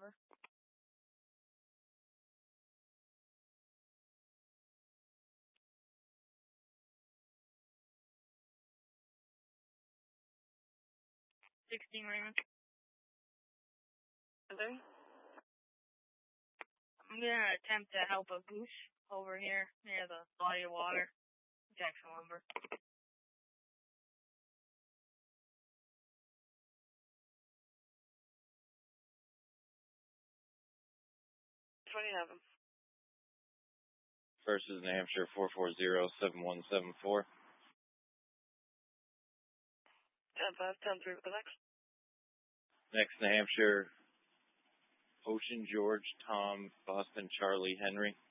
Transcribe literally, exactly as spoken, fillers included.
Over. Sixteen Raymond. Hello. I'm gonna attempt to help a goose over here near the body of water. Jackson Lumber. What do you have him? First is New Hampshire four four zero seven one seven four. ten five, ten three with the next. Next, New Hampshire Ocean George Tom Boston Charlie Henry.